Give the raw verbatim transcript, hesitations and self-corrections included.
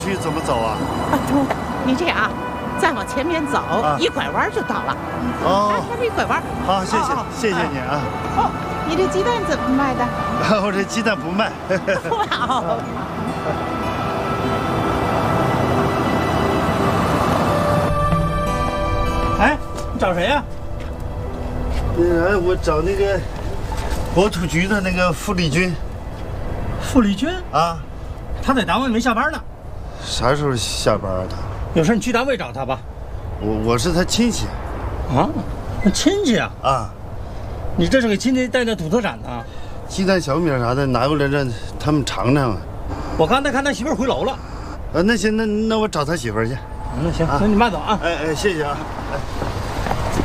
去怎么走啊？ 啊，对，你这样啊，再往前面走， 啊、 一拐弯就到了。 哦， 哎，这一拐弯。 好，谢谢， 哦、 谢谢你啊。 哦，你这鸡蛋怎么卖的？ 我这鸡蛋不卖。 哇哦！ 哎，你找谁呀？ 哎，我找那个国土局的那个傅立军。 傅立军啊， 他在单位没下班呢。 啥时候下班啊？他有事你去单位找他吧。 我我是他亲戚。 啊，亲戚啊？ 啊， 你这是给亲戚带的土特产呢？ 鸡蛋、小米啥的拿过来让他们尝尝啊。 我刚才看他媳妇回楼了。 啊，那行，那那我找他媳妇去。 那行， 啊、 那你慢走啊。 哎哎，谢谢啊。哎